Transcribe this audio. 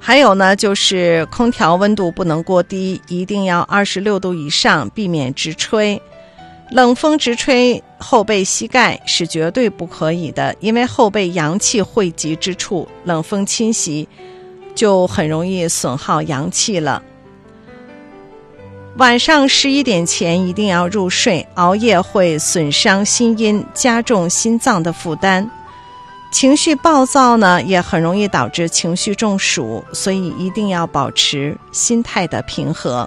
还有呢，就是空调温度不能过低，一定要26度以上，避免直吹。冷风直吹后背膝盖是绝对不可以的，因为后背阳气汇集之处，冷风侵袭就很容易损耗阳气了。晚上11点前一定要入睡，熬夜会损伤心阴，加重心脏的负担。情绪暴躁呢，也很容易导致情绪中暑，所以一定要保持心态的平和。